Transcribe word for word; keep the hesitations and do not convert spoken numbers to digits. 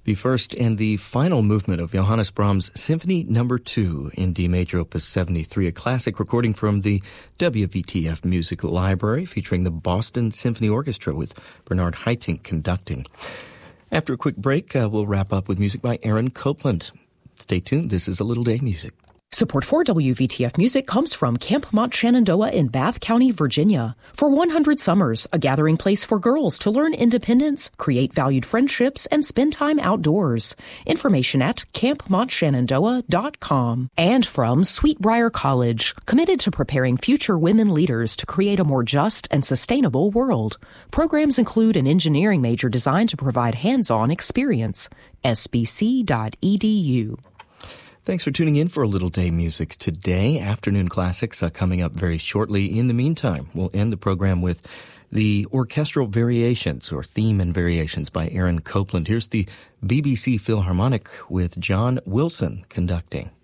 The first and the final movement of Johannes Brahms' Symphony Number two in D major, Opus seventy-three, a classic recording from the W V T F Music Library featuring the Boston Symphony Orchestra with Bernard Haitink conducting. After a quick break, uh, we'll wrap up with music by Aaron Copland. Stay tuned. This is A Little Day Music. Support for W V T F Music comes from Camp Mont Shenandoah in Bath County, Virginia. For one hundred Summers, a gathering place for girls to learn independence, create valued friendships, and spend time outdoors. Information at camp mont shenandoah dot com. And from Sweetbriar College, committed to preparing future women leaders to create a more just and sustainable world. Programs include an engineering major designed to provide hands-on experience. S B C dot E D U. Thanks for tuning in for A Little Day Music today. Afternoon Classics uh, coming up very shortly. In the meantime, we'll end the program with the Orchestral Variations, or Theme and Variations, by Aaron Copland. Here's the B B C Philharmonic with John Wilson conducting.